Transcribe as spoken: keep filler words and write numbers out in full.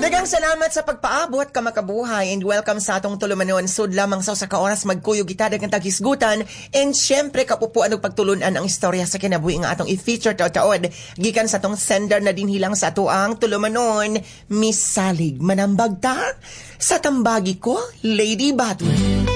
Dagang salamat sa pagpaabot ka makabuhay and welcome sa atong tulumanon. Sud lamang sa usa ka oras magkuyog kita daghang taghisgutan and syempre kapupuan og pagtulunan ang istorya sa kinabuhi nga atong i-feature taud-taud gikan sa atong sender na dinhilang sa ato ang tulumanon, Miss Salig. Manambag ta sa tambagi ko, Lady Batu.